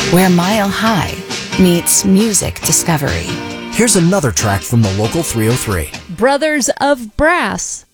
where Mile High meets music discovery. Here's another track from the local 303. Brothers of Brass.